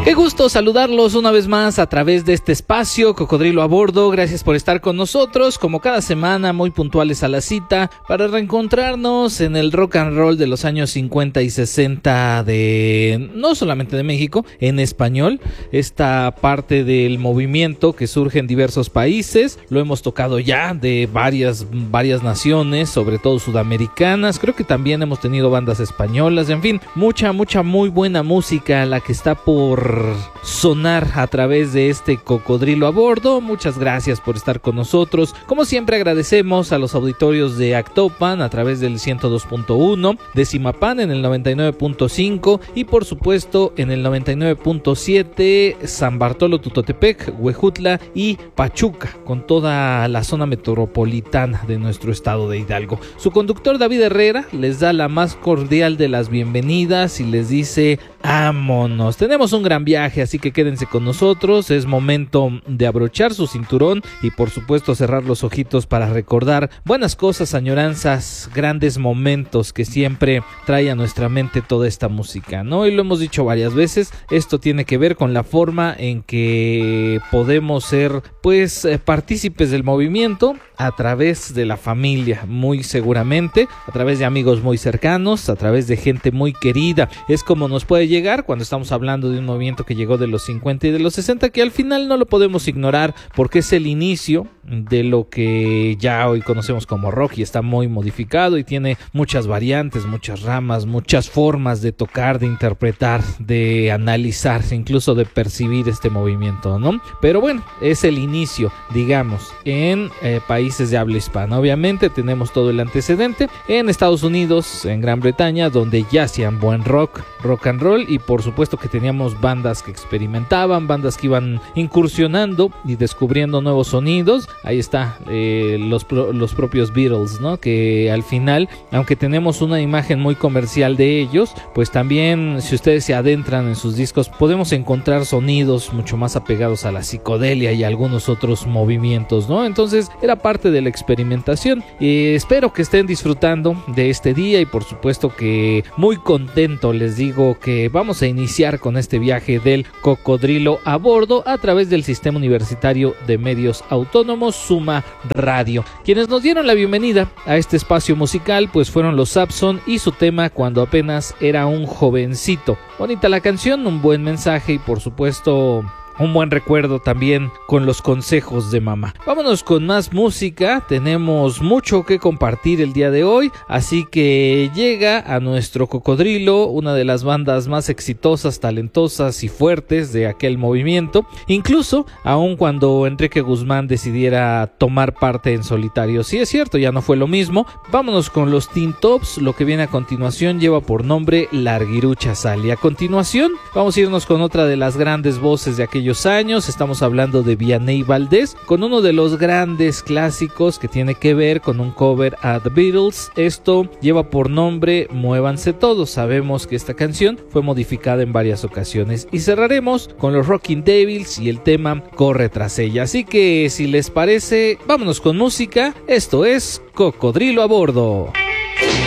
Qué gusto saludarlos una vez más a través de este espacio Cocodrilo a Bordo. Gracias por estar con nosotros, como cada semana, muy puntuales a la cita, para reencontrarnos en el rock and roll de los años 50 y 60 de, no solamente de México, en español. Esta parte del movimiento que surge en diversos países, lo hemos tocado ya de varias naciones, sobre todo sudamericanas. Creo que también hemos tenido bandas españolas, en fin, mucha muy buena música la que está por sonar a través de este Cocodrilo a Bordo. Muchas gracias por estar con nosotros. Como siempre, agradecemos a los auditorios de Actopan a través del 102.1, de Zimapán en el 99.5 y por supuesto en el 99.7 San Bartolo Tutotepec, Huejutla y Pachuca, con toda la zona metropolitana de nuestro estado de Hidalgo. Su conductor David Herrera les da la más cordial de las bienvenidas y les dice: ¡vámonos! Tenemos un gran viaje, así que quédense con nosotros. Es momento de abrochar su cinturón y por supuesto cerrar los ojitos para recordar buenas cosas, añoranzas, grandes momentos que siempre trae a nuestra mente toda esta música, ¿no? Y lo hemos dicho varias veces, esto tiene que ver con la forma en que podemos ser partícipes del movimiento a través de la familia, muy seguramente, a través de amigos muy cercanos, a través de gente muy querida. Es como nos puede llegar cuando estamos hablando de un movimiento que llegó de los 50 y de los 60, que al final no lo podemos ignorar porque es el inicio de lo que ya hoy conocemos como rock y está muy modificado y tiene muchas variantes, muchas ramas, muchas formas de tocar, de interpretar, de analizar, incluso de percibir este movimiento, ¿no? Pero bueno, es el inicio, digamos, en países de habla hispana. Obviamente tenemos todo el antecedente en Estados Unidos, en Gran Bretaña, donde ya hacían buen rock and roll, y por supuesto que teníamos bandas que experimentaban, bandas que iban incursionando y descubriendo nuevos sonidos. Ahí está los propios Beatles, ¿no? Que al final, aunque tenemos una imagen muy comercial de ellos, pues también si ustedes se adentran en sus discos podemos encontrar sonidos mucho más apegados a la psicodelia y algunos otros movimientos, ¿no? Entonces era parte de la experimentación y espero que estén disfrutando de este día y por supuesto que muy contento les digo que vamos a iniciar con este viaje del Cocodrilo a Bordo a través del Sistema Universitario de Medios Autónomos Suma Radio. Quienes nos dieron la bienvenida a este espacio musical pues fueron los Saxon y su tema Cuando apenas era un jovencito. Bonita la canción, un buen mensaje y por supuesto un buen recuerdo también con los consejos de mamá. Vámonos con más música, tenemos mucho que compartir el día de hoy, así que llega a nuestro Cocodrilo una de las bandas más exitosas, talentosas y fuertes de aquel movimiento, incluso aun cuando Enrique Guzmán decidiera tomar parte en solitario. Sí, es cierto, ya no fue lo mismo. Vámonos con los Teen Tops, lo que viene a continuación lleva por nombre Larguirucha Sal, y a continuación vamos a irnos con otra de las grandes voces de aquellos años. Estamos hablando de Vianney Valdés con uno de los grandes clásicos que tiene que ver con un cover a The Beatles. Esto lleva por nombre Muévanse Todos. Sabemos que esta canción fue modificada en varias ocasiones y cerraremos con los Rocking Devils y el tema Corre tras ella. Así que si les parece, vámonos con música. Esto es Cocodrilo a Bordo.